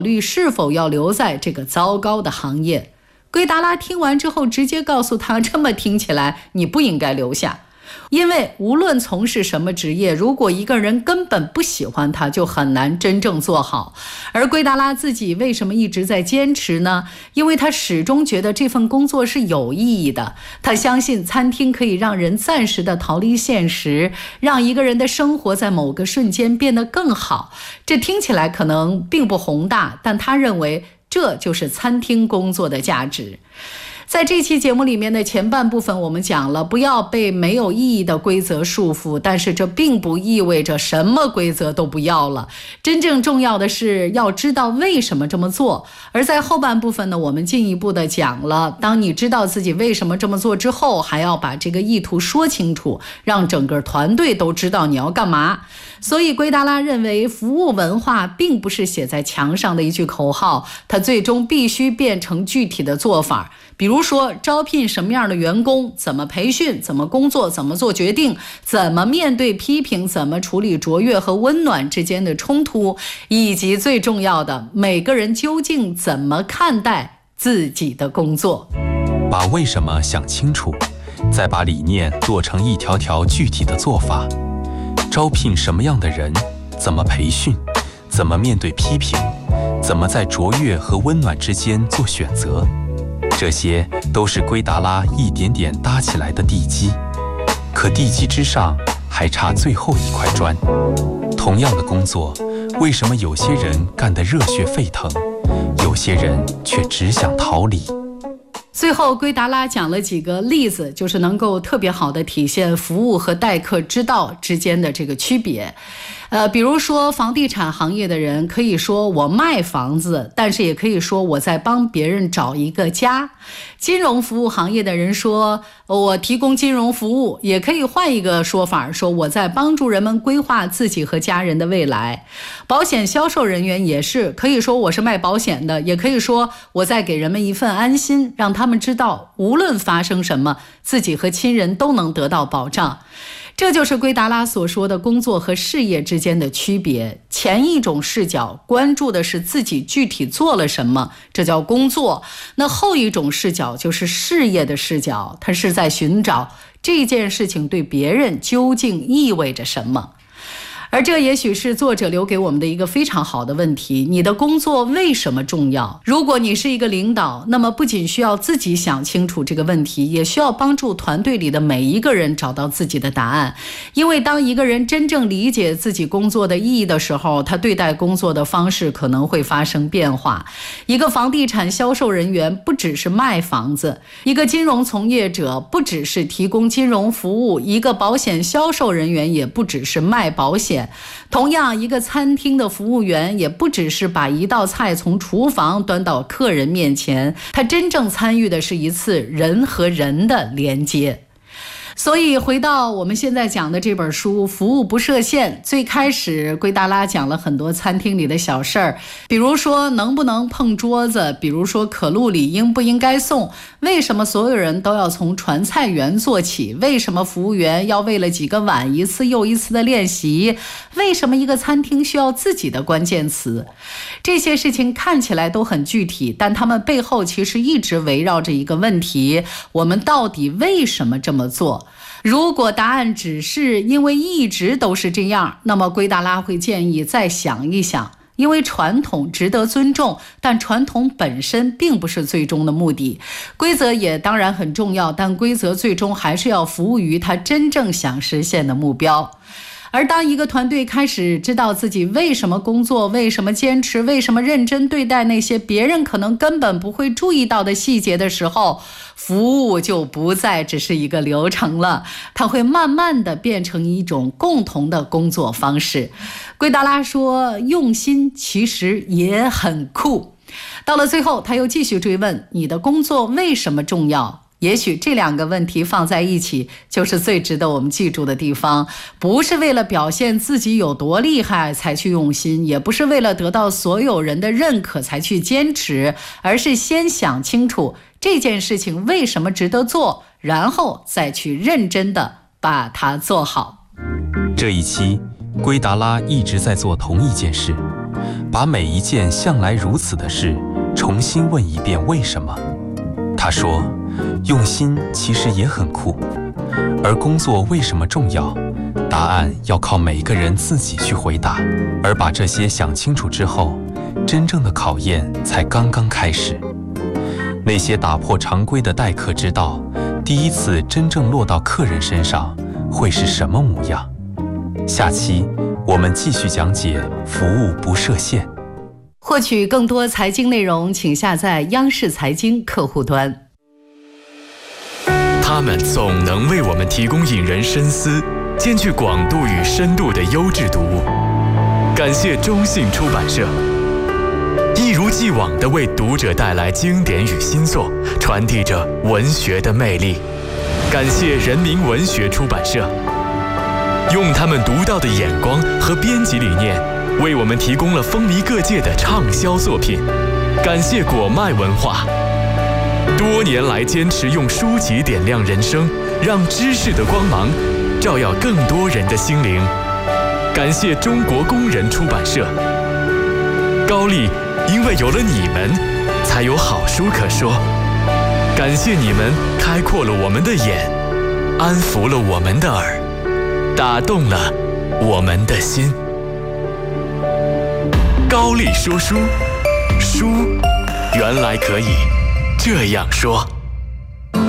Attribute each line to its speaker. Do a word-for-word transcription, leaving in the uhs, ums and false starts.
Speaker 1: 虑是否要留在这个糟糕的行业。圭达拉听完之后直接告诉他，这么听起来你不应该留下。因为无论从事什么职业，如果一个人根本不喜欢他，就很难真正做好。而圭达拉自己为什么一直在坚持呢？因为他始终觉得这份工作是有意义的。他相信餐厅可以让人暂时的逃离现实，让一个人的生活在某个瞬间变得更好。这听起来可能并不宏大，但他认为这就是餐厅工作的价值。在这期节目里面的前半部分，我们讲了不要被没有意义的规则束缚，但是这并不意味着什么规则都不要了。真正重要的是要知道为什么这么做。而在后半部分呢，我们进一步的讲了，当你知道自己为什么这么做之后，还要把这个意图说清楚，让整个团队都知道你要干嘛。所以圭达拉认为，服务文化并不是写在墙上的一句口号，它最终必须变成具体的做法。比如说招聘什么样的员工，怎么培训，怎么工作，怎么做决定，怎么面对批评，怎么处理卓越和温暖之间的冲突，以及最重要的，每个人究竟怎么看待自己的工作。
Speaker 2: 把为什么想清楚，再把理念做成一条条具体的做法。招聘什么样的人，怎么培训，怎么面对批评，怎么在卓越和温暖之间做选择，这些都是圭达拉一点点搭起来的地基。可地基之上还差最后一块砖。同样的工作，为什么有些人干得热血沸腾，有些人却只想逃离？
Speaker 1: 最后圭达拉讲了几个例子，就是能够特别好的体现服务和待客之道之间的这个区别。呃，比如说房地产行业的人可以说我卖房子，但是也可以说我在帮别人找一个家。金融服务行业的人说我提供金融服务，也可以换一个说法，说我在帮助人们规划自己和家人的未来。保险销售人员也是可以说我是卖保险的，也可以说我在给人们一份安心，让他们知道无论发生什么，自己和亲人都能得到保障。这就是圭达拉所说的工作和事业之间的区别。前一种视角关注的是自己具体做了什么，这叫工作。那后一种视角就是事业的视角，它是在寻找这件事情对别人究竟意味着什么。而这也许是作者留给我们的一个非常好的问题：你的工作为什么重要？如果你是一个领导，那么不仅需要自己想清楚这个问题，也需要帮助团队里的每一个人找到自己的答案。因为当一个人真正理解自己工作的意义的时候，他对待工作的方式可能会发生变化。一个房地产销售人员不只是卖房子，一个金融从业者不只是提供金融服务，一个保险销售人员也不只是卖保险。同样，一个餐厅的服务员也不只是把一道菜从厨房端到客人面前，他真正参与的是一次人和人的连接。所以回到我们现在讲的这本书《服务不设限》，最开始圭达拉讲了很多餐厅里的小事儿，比如说能不能碰桌子，比如说可露里应不应该送，为什么所有人都要从传菜员做起，为什么服务员要为了几个碗一次又一次的练习，为什么一个餐厅需要自己的关键词。这些事情看起来都很具体，但他们背后其实一直围绕着一个问题：我们到底为什么这么做？如果答案只是因为一直都是这样，那么圭达拉会建议再想一想。因为传统值得尊重，但传统本身并不是最终的目的。规则也当然很重要，但规则最终还是要服务于他真正想实现的目标。而当一个团队开始知道自己为什么工作，为什么坚持，为什么认真对待那些别人可能根本不会注意到的细节的时候，服务就不再只是一个流程了，它会慢慢的变成一种共同的工作方式。圭达拉说，用心其实也很酷。到了最后，他又继续追问，你的工作为什么重要？也许这两个问题放在一起，就是最值得我们记住的地方。不是为了表现自己有多厉害才去用心，也不是为了得到所有人的认可才去坚持，而是先想清楚这件事情为什么值得做，然后再去认真的把它做好。
Speaker 2: 这一期，圭达拉一直在做同一件事， 把每一件向来如此的事重新问一遍为什么。他说，用心其实也很酷，而工作为什么重要，答案要靠每个人自己去回答。而把这些想清楚之后，真正的考验才刚刚开始。那些打破常规的待客之道，第一次真正落到客人身上，会是什么模样？下期我们继续讲解服务不设限。
Speaker 1: 获取更多财经内容，请下载央视财经客户端。
Speaker 3: 他们总能为我们提供引人深思、兼具广度与深度的优质读物。感谢中信出版社，一如既往地为读者带来经典与新作，传递着文学的魅力。感谢人民文学出版社，用他们独到的眼光和编辑理念，为我们提供了风靡各界的畅销作品。感谢果麦文化，多年来坚持用书籍点亮人生，让知识的光芒照耀更多人的心灵。感谢中国工人出版社，高丽因为有了你们，才有好书可说。感谢你们开阔了我们的眼，安抚了我们的耳，打动了我们的心。高丽说书，书原来可以这样说。